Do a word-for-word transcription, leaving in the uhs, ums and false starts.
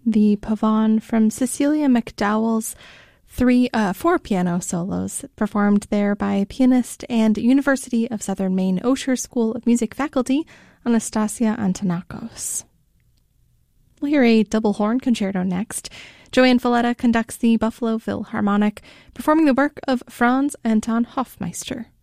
the Pavane from Cecilia McDowell's three, uh, four piano solos, performed there by pianist and University of Southern Maine Osher School of Music faculty Anastasia Antonakos. We'll hear a double horn concerto next. Joanne Falletta conducts the Buffalo Philharmonic, performing the work of Franz Anton Hofmeister.